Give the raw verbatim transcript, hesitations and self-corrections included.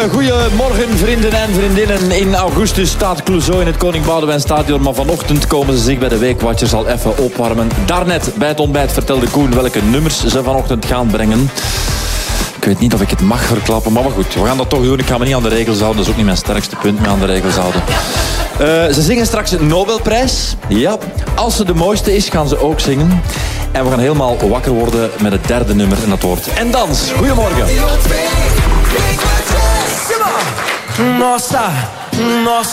Goedemorgen vrienden en vriendinnen. In augustus staat Clouseau in het Koning Boudewijn Stadion. Maar vanochtend komen ze zich bij de Weekwatchers al even opwarmen. Daarnet bij het ontbijt vertelde Koen welke nummers ze vanochtend gaan brengen. Ik weet niet of ik het mag verklappen, maar, maar goed. We gaan dat toch doen. Ik ga me niet aan de regels houden. Dat is ook niet mijn sterkste punt, me aan de regels houden. Uh, ze zingen straks een Nobelprijs. Ja, als ze de mooiste is, gaan ze ook zingen. En we gaan helemaal wakker worden met het derde nummer en dat wordt En Dans. Goedemorgen. Nossa, nossa.